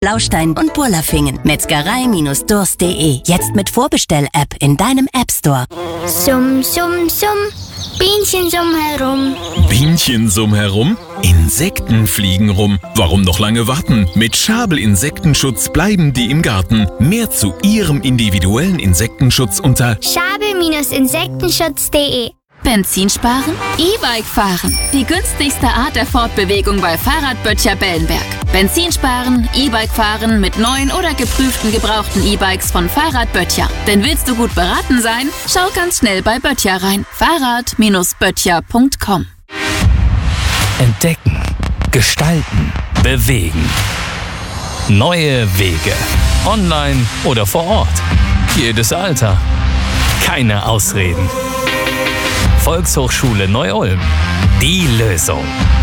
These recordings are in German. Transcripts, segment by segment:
Blaustein und Burlafingen. Metzgerei-durst.de. Jetzt mit Vorbestell-App in deinem App Store. Summ, summ, summ. Bienchen summen herum. Bienchen summen herum? Insekten fliegen rum. Warum noch lange warten? Mit Schabel-Insektenschutz bleiben die im Garten. Mehr zu Ihrem individuellen Insektenschutz unter Schabel-Insektenschutz.de. Benzin sparen? E-Bike fahren. Die günstigste Art der Fortbewegung bei Fahrradböttcher Bellenberg. Benzin sparen, E-Bike fahren mit neuen oder geprüften gebrauchten E-Bikes von Fahrradböttcher. Denn willst du gut beraten sein? Schau ganz schnell bei Böttcher rein. Fahrrad-böttcher.com. Entdecken, gestalten, bewegen. Neue Wege. Online oder vor Ort. Jedes Alter. Keine Ausreden. Volkshochschule Neu-Ulm. Die Lösung.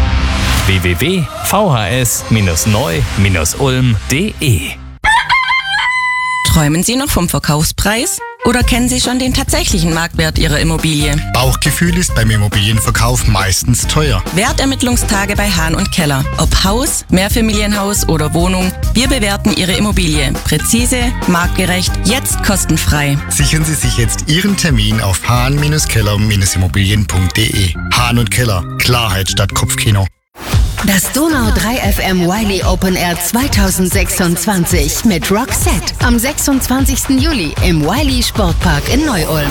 www.vhs-neu-ulm.de. Träumen Sie noch vom Verkaufspreis? Oder kennen Sie schon den tatsächlichen Marktwert Ihrer Immobilie? Bauchgefühl ist beim Immobilienverkauf meistens teuer. Wertermittlungstage bei Hahn & Keller. Ob Haus, Mehrfamilienhaus oder Wohnung, wir bewerten Ihre Immobilie. Präzise, marktgerecht, jetzt kostenfrei. Sichern Sie sich jetzt Ihren Termin auf hahn-keller-immobilien.de. Hahn & Keller. Klarheit statt Kopfkino. Das Donau 3 FM Wiley Open Air 2026 mit Roxette am 26. Juli im Wiley Sportpark in Neu-Ulm.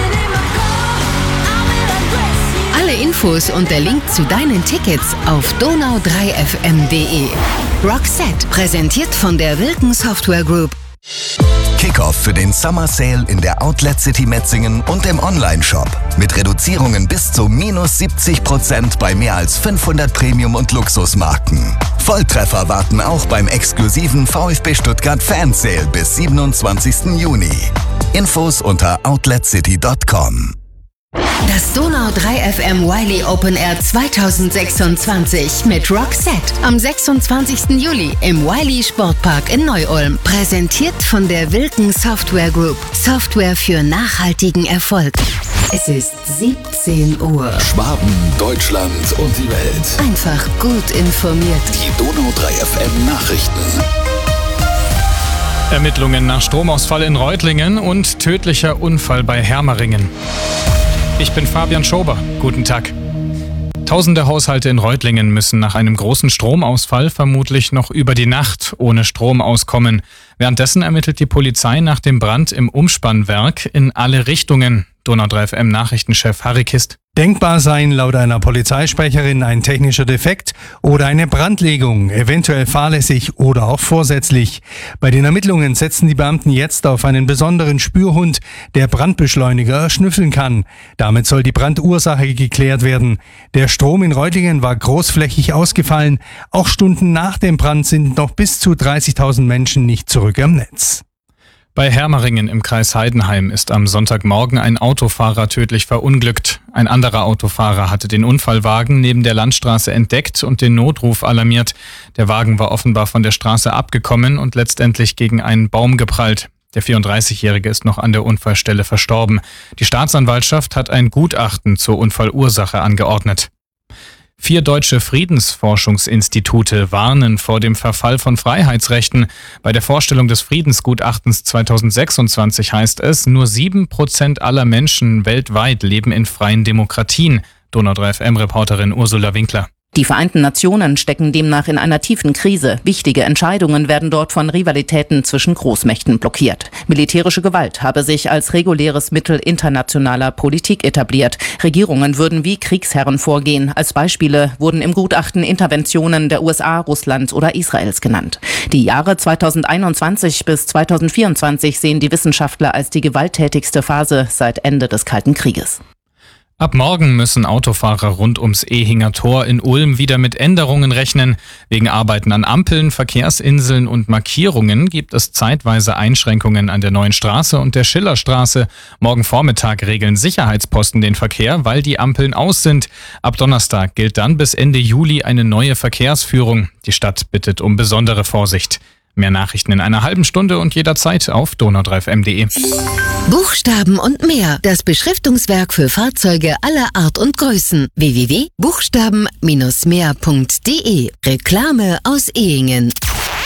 Alle Infos und der Link zu deinen Tickets auf donau3fm.de. Roxette, präsentiert von der Wilken Software Group. Kickoff für den Summer Sale in der Outlet City Metzingen und im Online-Shop. Mit Reduzierungen bis zu -70% bei mehr als 500 Premium- und Luxusmarken. Volltreffer warten auch beim exklusiven VfB Stuttgart Fan Sale bis 27. Juni. Infos unter outletcity.com. Das Donau 3 FM Wiley Open Air 2026 mit Roxette am 26. Juli im Wiley Sportpark in Neu-Ulm. Präsentiert von der Wilken Software Group. Software für nachhaltigen Erfolg. Es ist 17 Uhr. Schwaben, Deutschland und die Welt. Einfach gut informiert. Die Donau 3 FM Nachrichten. Ermittlungen nach Stromausfall in Reutlingen und tödlicher Unfall bei Hermeringen. Ich bin Fabian Schober. Guten Tag. Tausende Haushalte in Reutlingen müssen nach einem großen Stromausfall vermutlich noch über die Nacht ohne Strom auskommen. Währenddessen ermittelt die Polizei nach dem Brand im Umspannwerk in alle Richtungen. Donau 3 FM Nachrichtenchef Harry Kist. Denkbar seien laut einer Polizeisprecherin ein technischer Defekt oder eine Brandlegung, eventuell fahrlässig oder auch vorsätzlich. Bei den Ermittlungen setzen die Beamten jetzt auf einen besonderen Spürhund, der Brandbeschleuniger schnüffeln kann. Damit soll die Brandursache geklärt werden. Der Strom in Reutlingen war großflächig ausgefallen. Auch Stunden nach dem Brand sind noch bis zu 30.000 Menschen nicht zurück am Netz. Bei Hermeringen im Kreis Heidenheim ist am Sonntagmorgen ein Autofahrer tödlich verunglückt. Ein anderer Autofahrer hatte den Unfallwagen neben der Landstraße entdeckt und den Notruf alarmiert. Der Wagen war offenbar von der Straße abgekommen und letztendlich gegen einen Baum geprallt. Der 34-Jährige ist noch an der Unfallstelle verstorben. Die Staatsanwaltschaft hat ein Gutachten zur Unfallursache angeordnet. 4 deutsche Friedensforschungsinstitute warnen vor dem Verfall von Freiheitsrechten. Bei der Vorstellung des Friedensgutachtens 2026 heißt es, nur 7% aller Menschen weltweit leben in freien Demokratien. Donau 3 FM-Reporterin Ursula Winkler. Die Vereinten Nationen stecken demnach in einer tiefen Krise. Wichtige Entscheidungen werden dort von Rivalitäten zwischen Großmächten blockiert. Militärische Gewalt habe sich als reguläres Mittel internationaler Politik etabliert. Regierungen würden wie Kriegsherren vorgehen. Als Beispiele wurden im Gutachten Interventionen der USA, Russlands oder Israels genannt. Die Jahre 2021 bis 2024 sehen die Wissenschaftler als die gewalttätigste Phase seit Ende des Kalten Krieges. Ab morgen müssen Autofahrer rund ums Ehinger Tor in Ulm wieder mit Änderungen rechnen. Wegen Arbeiten an Ampeln, Verkehrsinseln und Markierungen gibt es zeitweise Einschränkungen an der Neuen Straße und der Schillerstraße. Morgen Vormittag regeln Sicherheitsposten den Verkehr, weil die Ampeln aus sind. Ab Donnerstag gilt dann bis Ende Juli eine neue Verkehrsführung. Die Stadt bittet um besondere Vorsicht. Mehr Nachrichten in einer halben Stunde und jederzeit auf donau3fm.de. Buchstaben und mehr. Das Beschriftungswerk für Fahrzeuge aller Art und Größen. www.buchstaben-mehr.de. Reklame aus Ehingen.